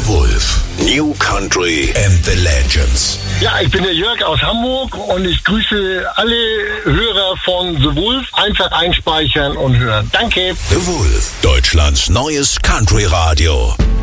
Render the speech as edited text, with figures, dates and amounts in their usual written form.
The Wolf. New Country and the Legends. Ja, ich bin der Jörg aus Hamburg und ich grüße alle Hörer von The Wolf. Einfach einspeichern und hören. Danke. The Wolf, Deutschlands neues Country-Radio.